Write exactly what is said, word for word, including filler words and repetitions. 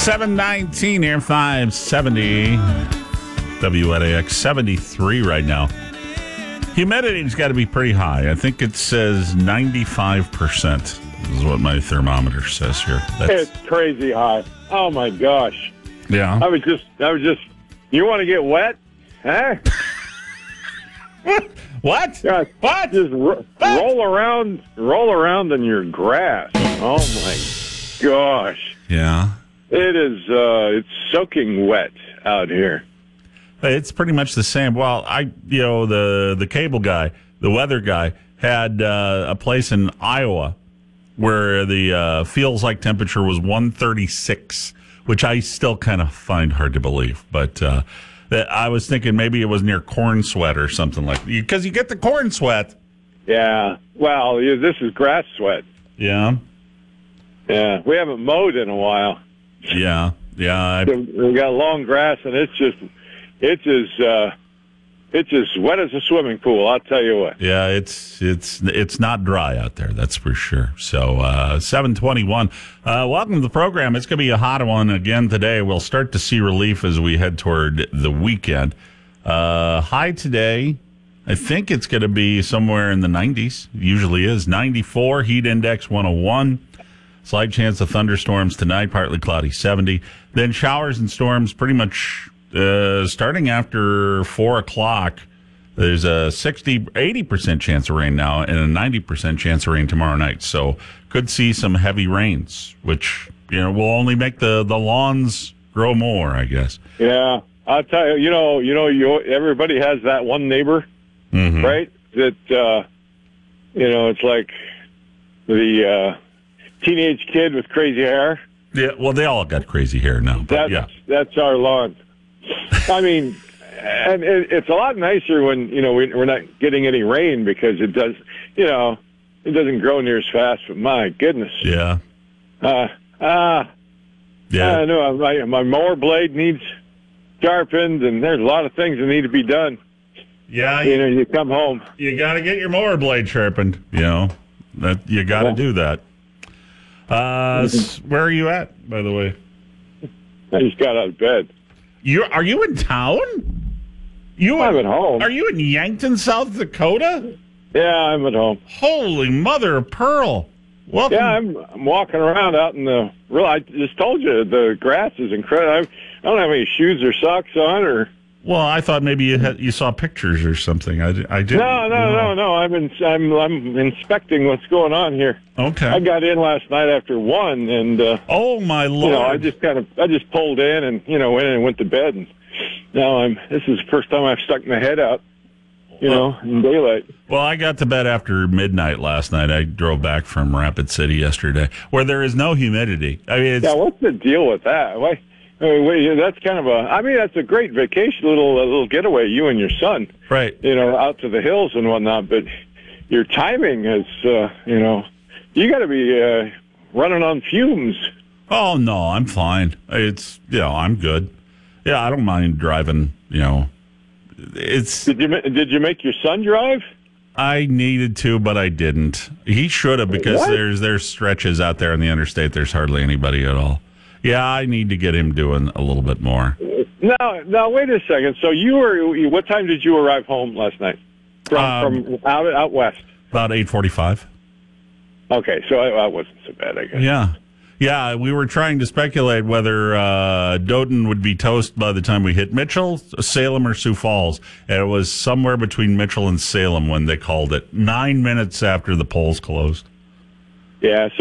seven nineteen here, five seventy. W N A X seventy-three right now. Humidity's got to be pretty high. I think it says ninety-five percent is what my thermometer says here. That's, it's crazy high. Oh my gosh. Yeah. I was just, I was just, you want to get wet? Huh? What? Yeah, What? Just ro- What? roll around, roll around in your grass. Oh my gosh. Yeah. It is, uh, it's soaking wet out here. It's pretty much the same. Well, I, you know, the the cable guy, the weather guy, had uh, a place in Iowa where the uh, feels like temperature was one thirty-six, which I still kind of find hard to believe. But uh, that I was thinking maybe it was near corn sweat or something like that. Because you get the corn sweat. Yeah. Well, yeah, this is grass sweat. Yeah. Yeah. We haven't mowed in a while. Yeah. Yeah. I, We got long grass, and it's just, it's as, uh, it's as wet as a swimming pool. I'll tell you what. Yeah, it's it's it's not dry out there, that's for sure. So uh, seven twenty-one. Uh, welcome to the program. It's going to be a hot one again today. We'll start to see relief as we head toward the weekend. Uh, high today, I think it's going to be somewhere in the nineties. Usually is ninety-four. Heat index one oh one. Slight chance of thunderstorms tonight. Partly cloudy seventy. Then showers and storms pretty much. Uh, starting after four o'clock, there's a sixty, eighty percent chance of rain now and a ninety percent chance of rain tomorrow night. So could see some heavy rains, which, you know, will only make the, the lawns grow more, I guess. Yeah. I'll tell you, you know, you know, you, everybody has that one neighbor, Mm-hmm. right? That, uh, you know, it's like the, uh, teenage kid with crazy hair. Yeah, well, they all got crazy hair now, but That's, yeah. that's our lawn. I mean, and it, it's a lot nicer when, you know, we, we're not getting any rain because it does, you know, it doesn't grow near as fast, but my goodness. Yeah. Uh, uh, Yeah. I know my, my mower blade needs sharpened, and there's a lot of things that need to be done. Yeah. You know, you come home. You got to get your mower blade sharpened, you know. That you got to Yeah. do that. Uh, s- where are you at, by the way? I just got out of bed. You are you in town? You I'm in- at home. Are you in Yankton, South Dakota? Yeah, I'm at home. Holy mother of pearl! Welcome. Yeah, I'm, I'm walking around out in the. Real, I just told you the grass is incredible. I don't have any shoes or socks on, or Well, I thought maybe you had, you saw pictures or something. I, di- I didn't. no, no, no, no. I'm in, I'm I'm inspecting what's going on here. Okay. I got in last night after one, and uh, oh my lord! you know, I just kind of I just pulled in and you know went in and went to bed, and now I'm. This is the first time I've stuck my head out, you know, in daylight. Well, I got to bed after midnight last night. I drove back from Rapid City yesterday, where there is no humidity. I mean, it's, Yeah, what's the deal with that? Why? I mean, wait, that's kind of a. I mean, that's a great vacation, little a little getaway, you and your son. right. You know, out to the hills and whatnot. But your timing is, uh, you know, you got to be uh, running on fumes. Oh no, I'm fine. It's you know, I'm good. Yeah, I don't mind driving. You know, it's. Did you ma- did you make your son drive? I needed to, but I didn't. He should have because What? there's there's stretches out there on the interstate. There's hardly anybody at all. Yeah, I need to get him doing a little bit more. No, no. Wait a second. So you were. What time did you arrive home last night? From Um, from out out west. About eight forty-five. Okay, so I, that wasn't so bad, I guess. Yeah. Yeah, we were trying to speculate whether uh, Doden would be toast by the time we hit Mitchell, Salem, or Sioux Falls. And it was somewhere between Mitchell and Salem when they called it, nine minutes after the polls closed. Yeah. So